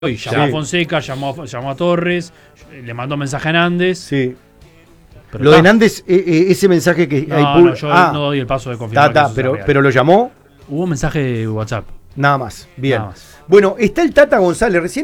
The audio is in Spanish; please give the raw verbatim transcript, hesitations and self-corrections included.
y llamó Sí. a Fonseca, llamó a, llamó a Torres, le mandó mensaje a Nández. Sí. Pero Lo de ta. Nández, eh, eh, ese mensaje que No, hay no, pub- yo ah, no doy el paso de confirmar. ta, que ta, eso sea pero, real. pero lo llamó, Hubo un mensaje de WhatsApp. nada más. Bien. Nada más. Bueno, está el Tata González. Recién